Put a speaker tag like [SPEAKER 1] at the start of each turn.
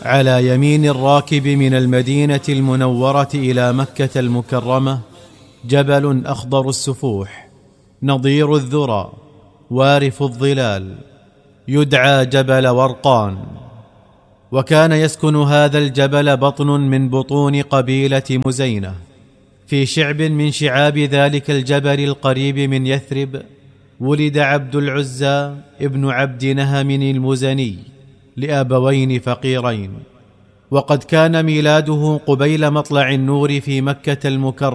[SPEAKER 1] على يمين الراكب من المدينة المنورة إلى مكة المكرمة جبل أخضر السفوح نضير الذرى وارف الظلال يدعى جبل ورقان. وكان يسكن هذا الجبل بطن من بطون قبيلة مزينة في شعب من شعاب ذلك الجبل القريب من يثرب. ولد عبد العزى ابن عبد نهم المزني لأبوين فقيرين، وقد كان ميلاده قبيل مطلع النور في مكة المكرمة